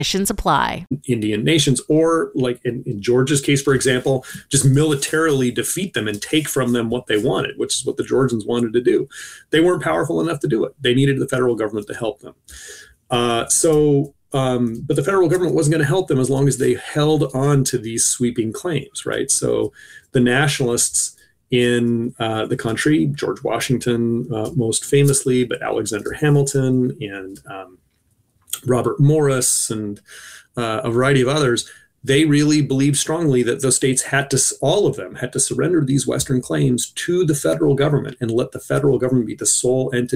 Conditions apply. Indian nations, or like in Georgia's case, for example, just militarily defeat them and take from them what they wanted, which is what the Georgians wanted to do. They weren't powerful enough to do it. They needed the federal government to help them. But the federal government wasn't going to help them as long as they held on to these sweeping claims, right? So the nationalists in the country, George Washington most famously, but Alexander Hamilton and Robert Morris and a variety of others, they really believed strongly that those states had to, all of them had to surrender these Western claims to the federal government and let the federal government be the sole entity